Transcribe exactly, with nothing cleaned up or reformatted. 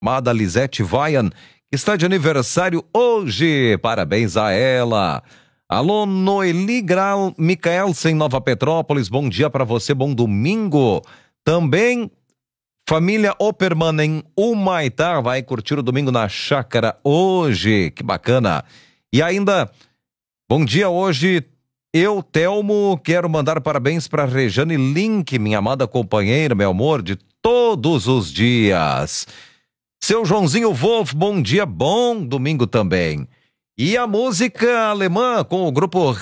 amada Lisete Vaian, que está de aniversário hoje. Parabéns a ela. Alô, Noeli Grau Micaelsen, Nova Petrópolis, bom dia para você, bom domingo. Também, família Opperman em Humaitá, vai curtir o domingo na chácara hoje, que bacana. E ainda, bom dia hoje, eu, Telmo, quero mandar parabéns para Rejane Link, minha amada companheira, meu amor, de todos os dias. Seu Joãozinho Wolf, bom dia, bom domingo também. E a música alemã com o grupo